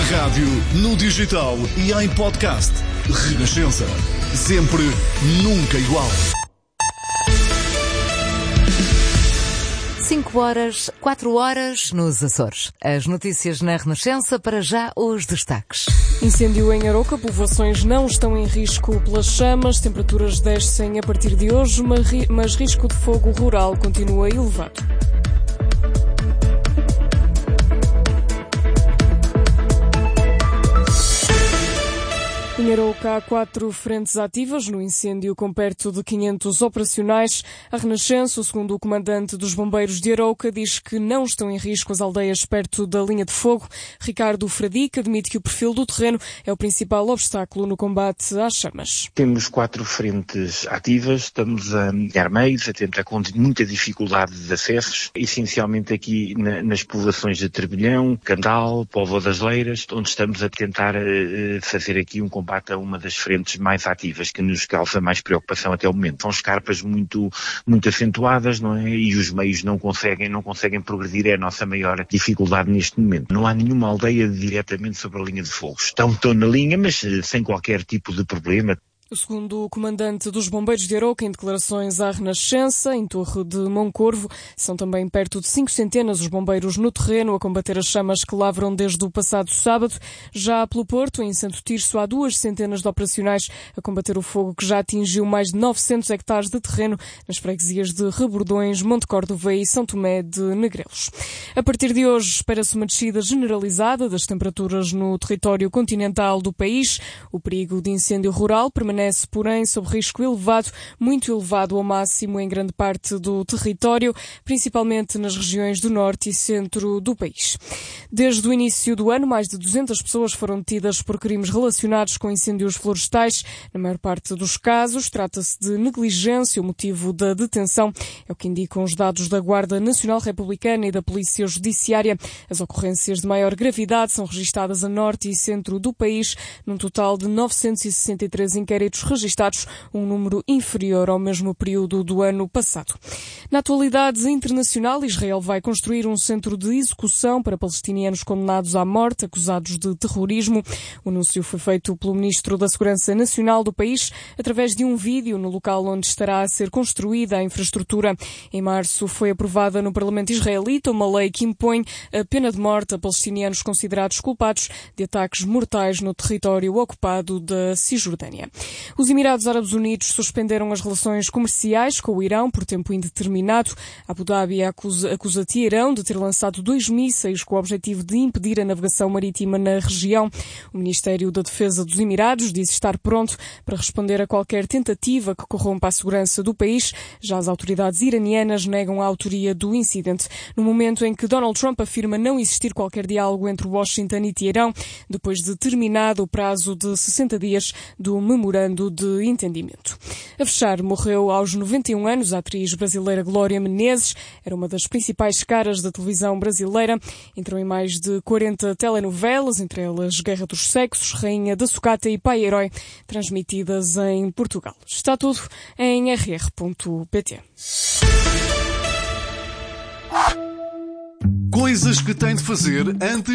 rádio, no digital e em podcast. Renascença. Sempre, nunca igual. 4 horas nos Açores. As notícias na Renascença, para já os destaques. Incêndio em Arouca, povoações não estão em risco pelas chamas, temperaturas descem a partir de hoje, mas risco de fogo rural continua elevado. Em Arouca há 4 frentes ativas no incêndio com perto de 500 operacionais. A Renascença, segundo o comandante dos bombeiros de Arouca, diz que não estão em risco as aldeias perto da linha de fogo. Ricardo Fradique admite que o perfil do terreno é o principal obstáculo no combate às chamas. Temos 4 frentes ativas, estamos a ganhar meios, a tentar com muita dificuldade de acessos, essencialmente aqui nas povoações de Turbilhão, Candal, Póvoa das Leiras, onde estamos a tentar fazer aqui um combate a uma das frentes mais ativas que nos causa mais preocupação até o momento. São escarpas muito acentuadas, não é? E os meios não conseguem progredir, é a nossa maior dificuldade neste momento. Não há nenhuma aldeia diretamente sobre a linha de fogo. Estão na linha, mas sem qualquer tipo de problema. Segundo o comandante dos bombeiros de Arouca, em declarações à Renascença, em Torre de Moncorvo, são também perto de 5 centenas os bombeiros no terreno a combater as chamas que lavram desde o passado sábado. Já pelo Porto, em Santo Tirso, há 2 centenas de operacionais a combater o fogo que já atingiu mais de 900 hectares de terreno nas freguesias de Rebordões, Monte Córdova e São Tomé de Negrelos. A partir de hoje, espera-se uma descida generalizada das temperaturas no território continental do país. O perigo de incêndio rural permanece, porém, sob risco elevado, muito elevado ao máximo em grande parte do território, principalmente nas regiões do norte e centro do país. Desde o início do ano, mais de 200 pessoas foram detidas por crimes relacionados com incêndios florestais. Na maior parte dos casos, trata-se de negligência. O motivo da detenção é o que indicam os dados da Guarda Nacional Republicana e da Polícia Judiciária. As ocorrências de maior gravidade são registadas a norte e centro do país, num total de 963 inquéritos registados, um número inferior ao mesmo período do ano passado. Na atualidade internacional, Israel vai construir um centro de execução para palestinianos condenados à morte, acusados de terrorismo. O anúncio foi feito pelo Ministro da Segurança Nacional do país através de um vídeo no local onde estará a ser construída a infraestrutura. Em março foi aprovada no Parlamento israelita uma lei que impõe a pena de morte a palestinianos considerados culpados de ataques mortais no território ocupado da Cisjordânia. Os Emirados Árabes Unidos suspenderam as relações comerciais com o Irão por tempo indeterminado. Abu Dhabi acusa Teherão de ter lançado 2 mísseis com o objetivo de impedir a navegação marítima na região. O Ministério da Defesa dos Emirados disse estar pronto para responder a qualquer tentativa que corrompa a segurança do país. Já as autoridades iranianas negam a autoria do incidente, no momento em que Donald Trump afirma não existir qualquer diálogo entre Washington e Teherão, depois de terminado o prazo de 60 dias do memorando de entendimento. A fechar, morreu aos 91 anos a atriz brasileira Glória Menezes. Era uma das principais caras da televisão brasileira. Entrou em mais de 40 telenovelas, entre elas Guerra dos Sexos, Rainha da Sucata e Pai Herói, transmitidas em Portugal. Está tudo em rr.pt. Coisas que tem de fazer antes